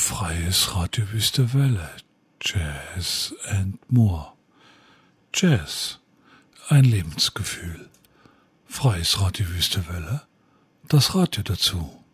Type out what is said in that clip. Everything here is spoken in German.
Freies Radio Wüste Welle, Jazz and More. Jazz, ein Lebensgefühl. Freies Radio Wüste Welle, das Radio dazu.